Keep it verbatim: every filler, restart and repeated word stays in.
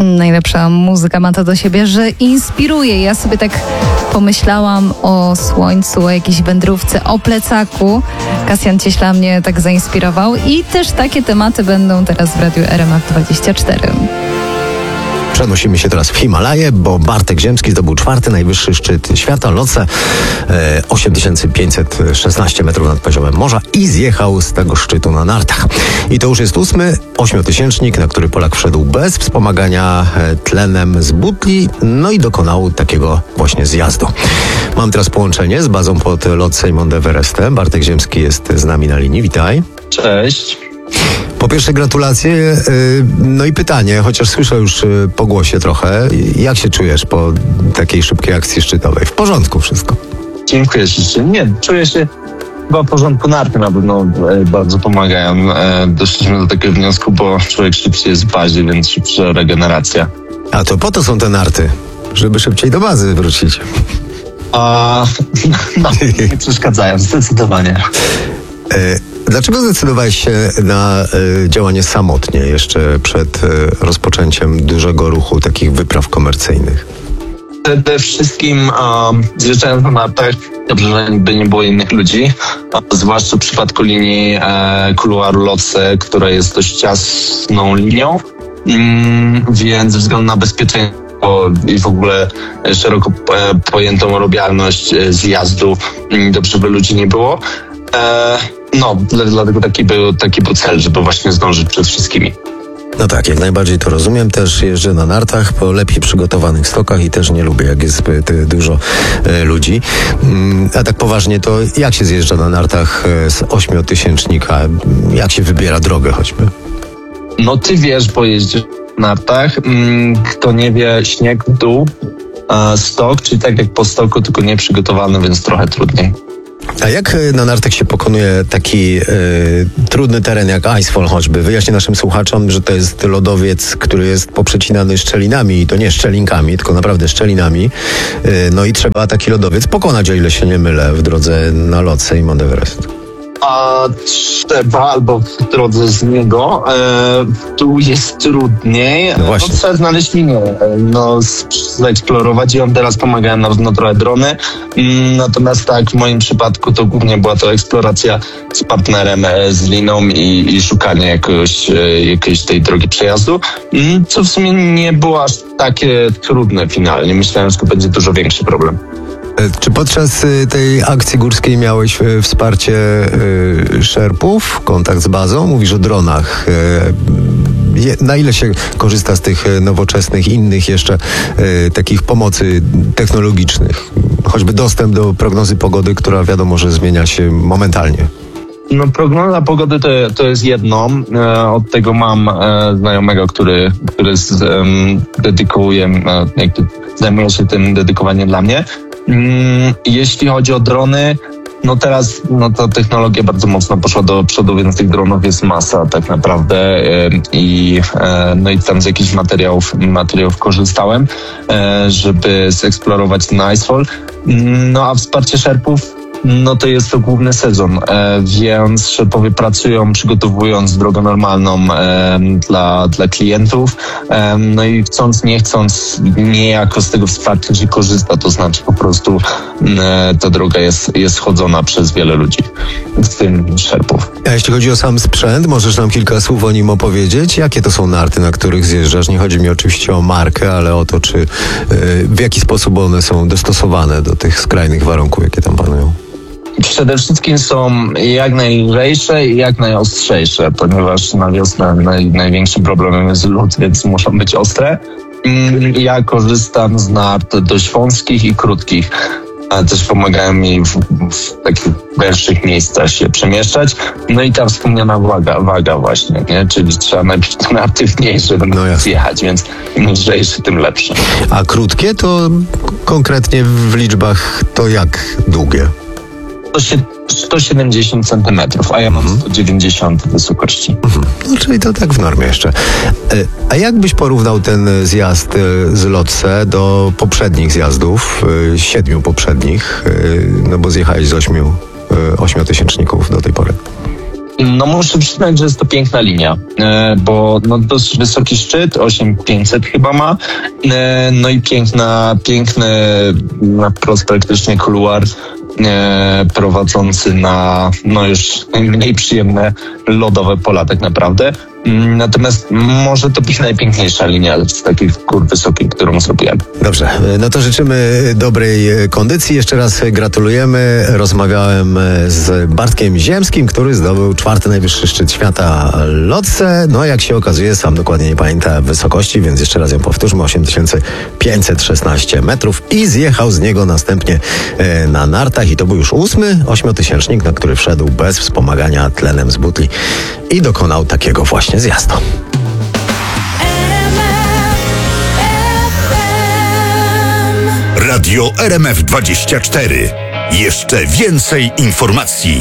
Najlepsza muzyka ma to do siebie, że inspiruje. Ja sobie tak pomyślałam o słońcu, o jakiejś wędrówce, o plecaku. Kasjan Cieśla mnie tak zainspirował i też takie tematy będą teraz w Radiu R M F dwadzieścia cztery. Przenosimy się teraz w Himalaje, bo Bartek Ziemski zdobył czwarty najwyższy szczyt świata, Lhotse, e, osiem tysięcy pięćset szesnaście metrów nad poziomem morza i zjechał z tego szczytu na nartach. I to już jest ósmy ośmiotysięcznik, na który Polak wszedł bez wspomagania e, tlenem z butli, no i dokonał takiego właśnie zjazdu. Mam teraz połączenie z bazą pod Lhotse i Mount Everestem. Bartek Ziemski jest z nami na linii. Witaj. Cześć. Po pierwsze gratulacje, no i pytanie, chociaż słyszę już po głosie trochę, jak się czujesz po takiej szybkiej akcji szczytowej? W porządku wszystko? Dziękuję ślicznie. Nie, czuję się chyba w porządku. Narty na pewno bardzo pomagają. Doszliśmy do takiego wniosku, bo człowiek szybciej jest w bazie, więc szybsza regeneracja. A to po to są te narty, żeby szybciej do bazy wrócić. A, no, nie przeszkadzają, zdecydowanie. Dlaczego zdecydowałeś się na y, działanie samotnie jeszcze przed y, rozpoczęciem dużego ruchu takich wypraw komercyjnych? Przede wszystkim um, zjeżdżając na nartach, dobrze, że by nie było innych ludzi, a zwłaszcza w przypadku linii e, kuluaru Lhotse, która jest dość ciasną linią, mm, więc ze względu na bezpieczeństwo i w ogóle szeroko e, pojętą robialność e, zjazdu, mm, dobrze by ludzi nie było. E, no, dlatego taki był, taki był cel, żeby właśnie zdążyć przed wszystkimi. No tak, jak najbardziej to rozumiem. Też jeżdżę na nartach po lepiej przygotowanych stokach i też nie lubię, jak jest zbyt dużo e, ludzi. Mm, a tak poważnie, to jak się zjeżdża na nartach e, z ośmiotysięcznika? Jak się wybiera drogę choćby? No ty wiesz, bo jeździsz na nartach. Kto nie wie, śnieg w dół, a stok, czyli tak jak po stoku, tylko nieprzygotowany, więc trochę trudniej. A jak na nartach się pokonuje taki y, trudny teren jak Icefall choćby? Wyjaśnię naszym słuchaczom, że to jest lodowiec, który jest poprzecinany szczelinami i to nie szczelinkami, tylko naprawdę szczelinami. Y, no i trzeba taki lodowiec pokonać, o ile się nie mylę, w drodze na Lhotse i Mount Everest. A trzeba albo w drodze z niego, e, tu jest trudniej. No właśnie. No, trzeba znaleźć linię, no, zaeksplorować i on teraz pomagałem na pewno trochę drony. Mm, natomiast tak, w moim przypadku to głównie była to eksploracja z partnerem, e, z liną i, i szukanie jakiegoś, e, jakiejś tej drogi przejazdu, mm, co w sumie nie było aż takie trudne finalnie. Myślałem, że to będzie dużo większy problem. Czy podczas tej akcji górskiej miałeś wsparcie szerpów, kontakt z bazą? Mówisz o dronach. Na ile się korzysta z tych nowoczesnych, innych jeszcze takich pomocy technologicznych? Choćby dostęp do prognozy pogody, która wiadomo, że zmienia się momentalnie. No, prognoza pogody to, to jest jedno. E, od tego mam e, znajomego, który, który z, e, dedykuje, e, jakby zajmuje się tym dedykowanie dla mnie. Mm, jeśli chodzi o drony, no teraz no ta technologia bardzo mocno poszła do przodu, więc tych dronów jest masa tak naprawdę e, i e, no i tam z jakichś materiałów, materiałów korzystałem, e, żeby zeksplorować ten Icefall. No a wsparcie szerpów, no to jest to główny sezon, e, więc szerpowie pracują, przygotowując drogę normalną e, dla, dla klientów, e, no i chcąc, nie chcąc, niejako z tego wsparcia się korzysta, to znaczy po prostu e, ta droga jest, jest chodzona przez wiele ludzi, w tym szerpów. A jeśli chodzi o sam sprzęt, możesz nam kilka słów o nim opowiedzieć? Jakie to są narty, na których zjeżdżasz? Nie chodzi mi oczywiście o markę, ale o to, czy e, w jaki sposób one są dostosowane do tych skrajnych warunków, jakie tam panują. Przede wszystkim są jak najlżejsze i jak najostrzejsze, ponieważ na wiosnę naj, największym problemem jest lód, więc muszą być ostre. Ja korzystam z nart dość wąskich i krótkich. A też pomagają mi w, w takich węższych miejscach się przemieszczać. No i ta wspomniana waga, waga właśnie, nie? Czyli trzeba najpierw te narty mniejsze, żeby no zjechać, więc im lżejsze, tym lepsze. A krótkie to konkretnie w liczbach to jak długie? sto siedemdziesiąt centymetrów, a ja mam sto dziewięćdziesiąt wysokości. Mhm. No, czyli to tak w normie jeszcze. A jak byś porównał ten zjazd z Lhotse do poprzednich zjazdów, siedmiu poprzednich, no bo zjechałeś z ośmiu, ośmiotysięczników do tej pory? No muszę przyznać, że jest to piękna linia, e, bo no, dość wysoki szczyt, osiem tysięcy pięćset chyba ma, e, no i piękna, piękny, na wprost praktycznie kuluar e, prowadzący na no już mniej przyjemne lodowe pola tak naprawdę. Natomiast może to być najpiękniejsza linia z takich gór wysokich, którą zrobiłem. Dobrze, no to życzymy dobrej kondycji. Jeszcze raz gratulujemy. Rozmawiałem z Bartkiem Ziemskim, który zdobył czwarty najwyższy szczyt świata Lotse. No jak się okazuje, sam dokładnie nie pamięta wysokości, więc jeszcze raz ją powtórzmy. osiem tysięcy pięćset szesnaście metrów i zjechał z niego następnie na nartach i to był już ósmy ośmiotysięcznik, na który wszedł bez wspomagania tlenem z butli i dokonał takiego właśnie zjazdu. Radio R M F dwadzieścia cztery. Jeszcze więcej informacji.